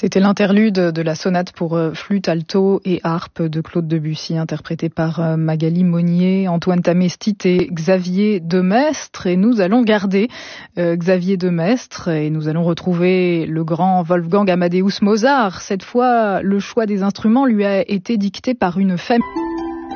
C'était l'interlude de la sonate pour flûte, alto et harpe de Claude Debussy, interprétée par Magali Monnier, Antoine Tamestit et Xavier Demestre. Et nous allons garder Xavier Demestre et nous allons retrouver le grand Wolfgang Amadeus Mozart. Cette fois, le choix des instruments lui a été dicté par une famille.